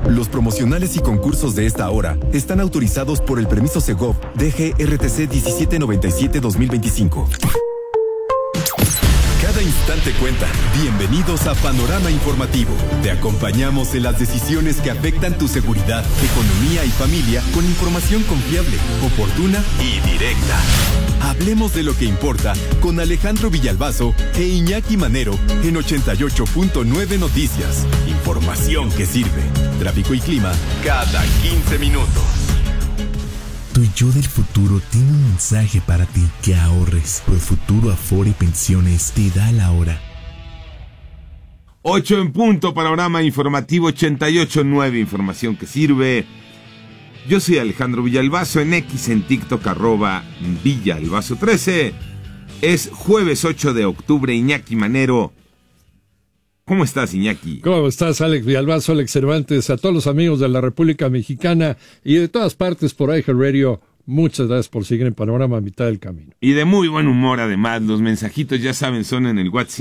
Los promocionales y concursos de esta hora están autorizados por el permiso Segov DGRTC 1797-2025. Cada instante cuenta. Bienvenidos a Panorama Informativo. Te acompañamos en las decisiones que afectan tu seguridad, economía y familia con información confiable, oportuna y directa. Hablemos de lo que importa con Alejandro Villalbazo e Iñaki Manero en 88.9 Noticias. Información que sirve. Tráfico y clima cada 15 minutos. Tu yo del futuro tiene un mensaje para ti: que ahorres. Profuturo Afore Pensiones te da la hora. 8 en punto, Panorama Informativo 88.9, información que sirve. Yo soy Alejandro Villalbazo, en X, en TikTok, @Villalbazo13. Es jueves 8 de octubre, Iñaki Manero. ¿Cómo estás, Iñaki? ¿Cómo estás, Alex Villalbazo, Alex Cervantes, a todos los amigos de la República Mexicana y de todas partes por iHeartRadio? Muchas gracias por seguir en Panorama a mitad del camino. Y de muy buen humor, además. Los mensajitos, ya saben, son en el WhatsApp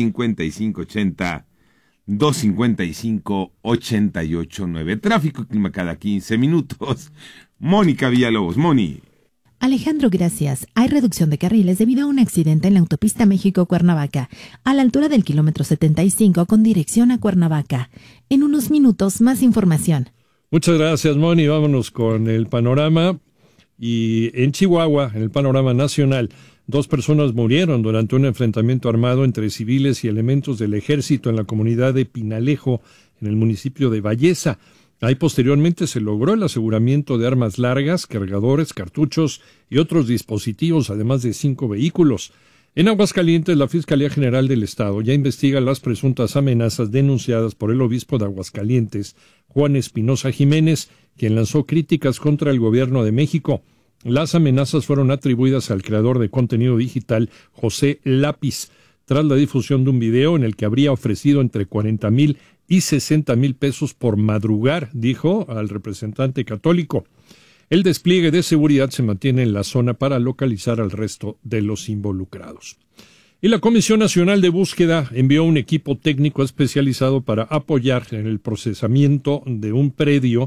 5580-255-889. Tráfico y clima cada 15 minutos. Mónica Villalobos. Moni. Alejandro, gracias. Hay reducción de carriles debido a un accidente en la autopista México-Cuernavaca, a la altura del kilómetro 75 con dirección a Cuernavaca. En unos minutos, más información. Muchas gracias, Moni. Vámonos con el panorama. Y en Chihuahua, en el panorama nacional, 2 personas murieron durante un enfrentamiento armado entre civiles y elementos del ejército en la comunidad de Pinalejo, en el municipio de Valleza. Ahí posteriormente se logró el aseguramiento de armas largas, cargadores, cartuchos y otros dispositivos, además de 5 vehículos. En Aguascalientes, la Fiscalía General del Estado ya investiga las presuntas amenazas denunciadas por el obispo de Aguascalientes, Juan Espinosa Jiménez, quien lanzó críticas contra el gobierno de México. Las amenazas fueron atribuidas al creador de contenido digital, José Lápiz, tras la difusión de un video en el que habría ofrecido entre 40,000 y 60,000 pesos por madrugar, dijo al representante católico. El despliegue de seguridad se mantiene en la zona para localizar al resto de los involucrados. Y la Comisión Nacional de Búsqueda envió un equipo técnico especializado para apoyar en el procesamiento de un predio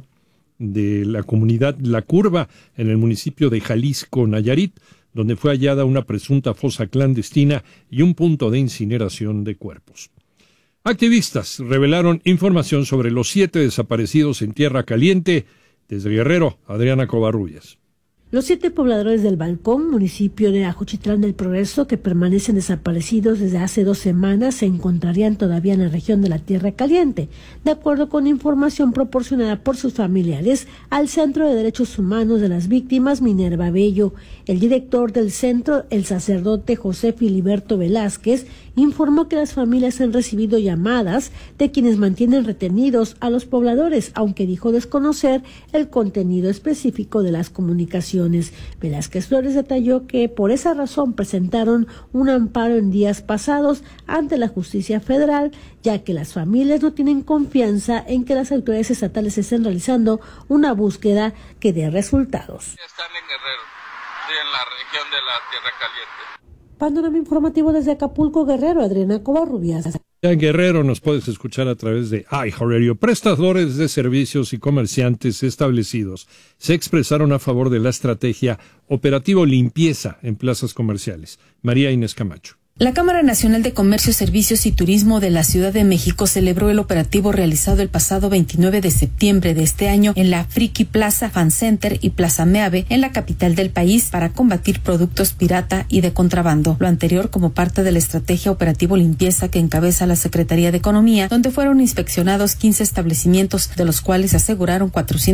de la comunidad La Curva en el municipio de Jalisco, Nayarit, donde fue hallada una presunta fosa clandestina y un punto de incineración de cuerpos. Activistas revelaron información sobre los 7 desaparecidos en Tierra Caliente. Desde Guerrero, Adriana Covarrubias. Los 7 pobladores del Balcón, municipio de Ajuchitlán del Progreso, que permanecen desaparecidos desde hace 2 semanas, se encontrarían todavía en la región de la Tierra Caliente, de acuerdo con información proporcionada por sus familiares al Centro de Derechos Humanos de las Víctimas, Minerva Bello. El director del centro, el sacerdote José Filiberto Velázquez, informó que las familias han recibido llamadas de quienes mantienen retenidos a los pobladores, aunque dijo desconocer el contenido específico de las comunicaciones. Velázquez Flores detalló que por esa razón presentaron un amparo en días pasados ante la justicia federal, ya que las familias no tienen confianza en que las autoridades estatales estén realizando una búsqueda que dé resultados. Están en Guerrero, sí, en la región de la Tierra Caliente. Panorama informativo desde Acapulco, Guerrero, Adriana Covarrubias. En Guerrero nos puedes escuchar a través de iHeartRadio. Prestadores de servicios y comerciantes establecidos se expresaron a favor de la estrategia Operativo Limpieza en plazas comerciales. María Inés Camacho. La Cámara Nacional de Comercio, Servicios y Turismo de la Ciudad de México celebró el operativo realizado el pasado 29 de septiembre de este año en la Friki Plaza, Fan Center y Plaza Meave en la capital del país para combatir productos pirata y de contrabando. Lo anterior como parte de la estrategia Operativo Limpieza que encabeza la Secretaría de Economía, donde fueron inspeccionados 15 establecimientos, de los cuales aseguraron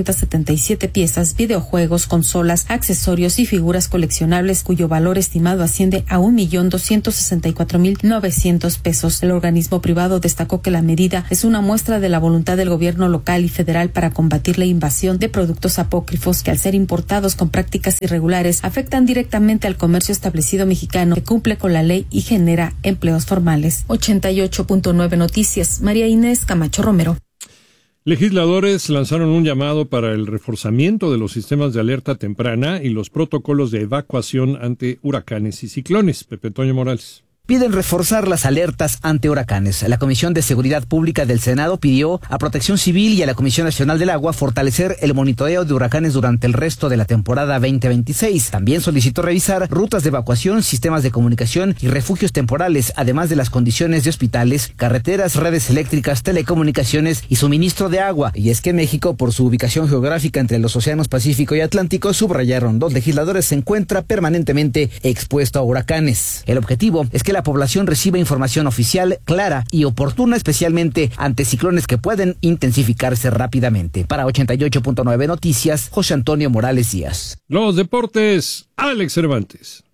477 piezas, videojuegos, consolas, accesorios y figuras coleccionables cuyo valor estimado asciende a 1,264,900 pesos. El organismo privado destacó que la medida es una muestra de la voluntad del gobierno local y federal para combatir la invasión de productos apócrifos que, al ser importados con prácticas irregulares, afectan directamente al comercio establecido mexicano que cumple con la ley y genera empleos formales. 88.9 Noticias, María Inés Camacho Romero. Legisladores lanzaron un llamado para el reforzamiento de los sistemas de alerta temprana y los protocolos de evacuación ante huracanes y ciclones. Pepe Toño Morales. Piden reforzar las alertas ante huracanes. La Comisión de Seguridad Pública del Senado pidió a Protección Civil y a la Comisión Nacional del Agua fortalecer el monitoreo de huracanes durante el resto de la temporada 2026. También solicitó revisar rutas de evacuación, sistemas de comunicación y refugios temporales, además de las condiciones de hospitales, carreteras, redes eléctricas, telecomunicaciones y suministro de agua. Y es que México, por su ubicación geográfica entre los océanos Pacífico y Atlántico, subrayaron los legisladores, se encuentra permanentemente expuesto a huracanes. El objetivo es que la población reciba información oficial, clara y oportuna, especialmente ante ciclones que pueden intensificarse rápidamente. Para 88.9 Noticias, José Antonio Morales Díaz. Los deportes, Alex Cervantes.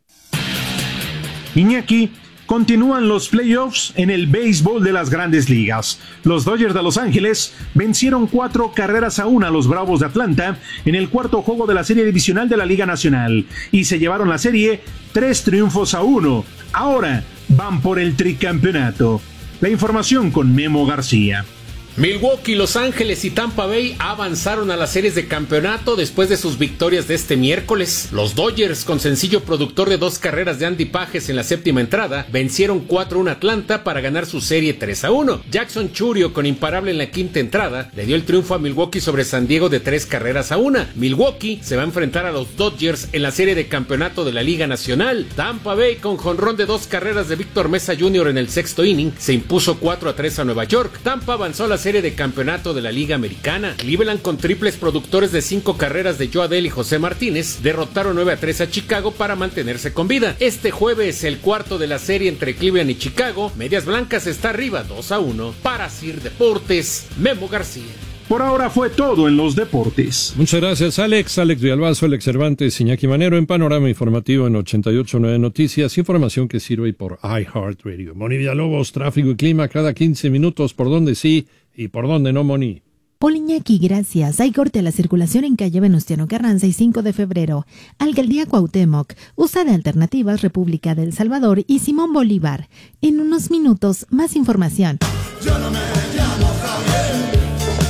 Iñaki, continúan los playoffs en el béisbol de las Grandes Ligas. Los Dodgers de Los Ángeles vencieron 4-1 a los Bravos de Atlanta en el cuarto juego de la serie divisional de la Liga Nacional y se llevaron la serie 3-1. Ahora van por el tricampeonato. La información con Memo García. Milwaukee, Los Ángeles y Tampa Bay avanzaron a las series de campeonato después de sus victorias de este miércoles. Los Dodgers, con sencillo productor de 2 carreras de Andy Pages en la séptima entrada, vencieron 4-1 a Atlanta para ganar su serie 3-1. Jackson Chourio, con imparable en la quinta entrada, le dio el triunfo a Milwaukee sobre San Diego de 3-1. Milwaukee se va a enfrentar a los Dodgers en la serie de campeonato de la Liga Nacional. Tampa Bay, con jonrón de 2 carreras de Víctor Mesa Jr. en el sexto inning, se impuso 4-3 a Nueva York. Tampa avanzó a la serie de campeonato de la Liga Americana. Cleveland, con triples productores de 5 carreras de Joe Adell y José Martínez, derrotaron 9-3 a Chicago para mantenerse con vida. Este jueves, el cuarto de la serie entre Cleveland y Chicago, Medias Blancas está arriba 2-1. Para Sir Deportes, Memo García. Por ahora fue todo en los deportes. Muchas gracias, Alex Villalbazo, Alex Cervantes, Iñaki Manero en Panorama Informativo en 88.9 Noticias, información que sirve por iHeartRadio. Moni Villalobos, tráfico y clima cada 15 minutos, por donde sí y por donde no, Moni. Hola Iñaki, gracias. Hay corte a la circulación en calle Venustiano Carranza y 5 de febrero. Alcaldía Cuauhtémoc, USA de Alternativas, República del Salvador y Simón Bolívar. En unos minutos, más información. Yo no me llamo Javier.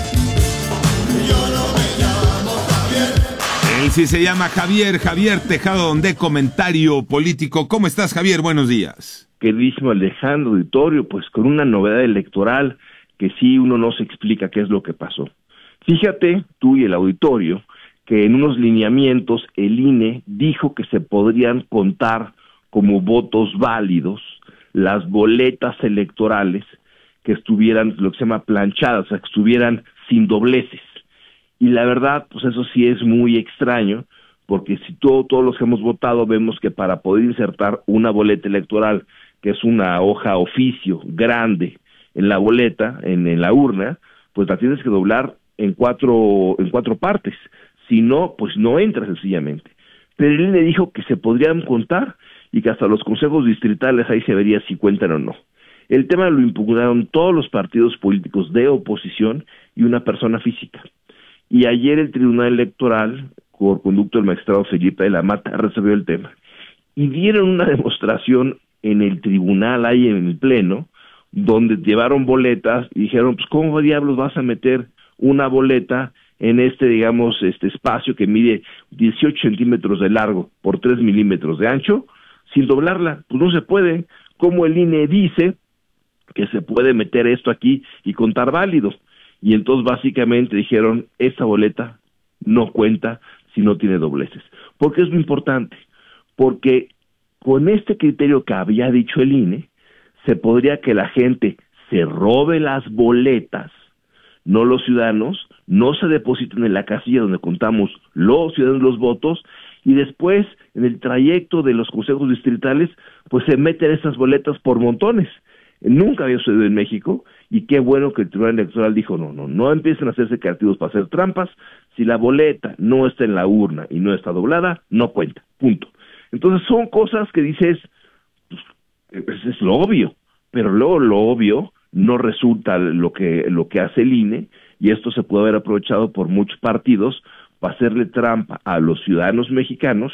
Yo no me llamo Javier. Él sí se llama Javier Tejado de Comentario Político. ¿Cómo estás, Javier? Buenos días. Queridísimo Alejandro Auditorio, pues con una novedad electoral que sí uno no se explica qué es lo que pasó. Fíjate, tú y el auditorio, que en unos lineamientos el INE dijo que se podrían contar como votos válidos las boletas electorales que estuvieran, lo que se llama planchadas, o sea, que estuvieran sin dobleces. Y la verdad, pues eso sí es muy extraño, porque si todos los que hemos votado vemos que para poder insertar una boleta electoral, que es una hoja oficio grande, en la boleta, en la urna, pues la tienes que doblar en cuatro partes. Si no, pues no entra sencillamente. Pero el INE dijo que se podrían contar y que hasta los consejos distritales ahí se vería si cuentan o no. El tema lo impugnaron todos los partidos políticos de oposición y una persona física. Y ayer el Tribunal Electoral, por conducto del magistrado Felipe de la Mata, resolvió el tema. Y dieron una demostración en el tribunal, ahí en el pleno, donde llevaron boletas y dijeron, pues ¿cómo diablos vas a meter una boleta en este espacio que mide 18 centímetros de largo por 3 milímetros de ancho, sin doblarla? Pues no se puede. ¿Cómo el INE dice que se puede meter esto aquí y contar válido? Y entonces básicamente dijeron, esta boleta no cuenta si no tiene dobleces. ¿Por qué es lo importante? Porque con este criterio que había dicho el INE, se podría que la gente se robe las boletas, no los ciudadanos, no se depositen en la casilla donde contamos los ciudadanos los votos, y después, en el trayecto de los consejos distritales, pues se meten esas boletas por montones. Nunca había sucedido en México, y qué bueno que el Tribunal Electoral dijo, no empiecen a hacerse creativos para hacer trampas, si la boleta no está en la urna y no está doblada, no cuenta, punto. Entonces son cosas que dices, pues, es lo obvio, pero luego lo obvio no resulta lo que hace el INE, y esto se puede haber aprovechado por muchos partidos para hacerle trampa a los ciudadanos mexicanos